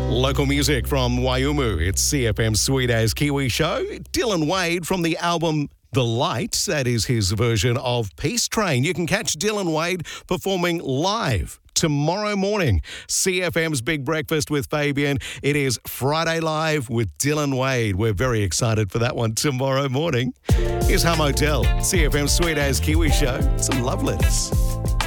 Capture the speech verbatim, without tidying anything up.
Local music from Waiumu. It's C F M's Sweet As Kiwi show. Dylan Wade from the album The Light. That is his version of Peace Train. You can catch Dylan Wade performing live tomorrow morning. C F M's Big Breakfast with Fabian. It is Friday Live with Dylan Wade. We're very excited for that one tomorrow morning. Here's Hum Hotel, C F M's Sweet As Kiwi show. Some love letters.